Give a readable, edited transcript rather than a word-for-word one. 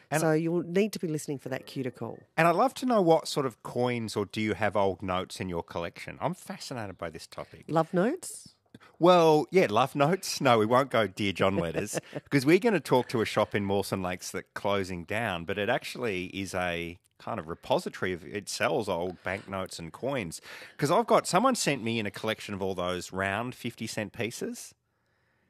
And So you'll need to be listening for that cue to call. And I'd love to know what sort of coins, or do you have old notes in your collection? I'm fascinated by this topic. Love notes? Well, yeah, love notes. No, we won't go Dear John letters because we're going to talk to a shop in Mawson Lakes that's closing down, but it actually is a kind of repository of, it sells old banknotes and coins. Because someone sent me in a collection of all those round 50-cent pieces.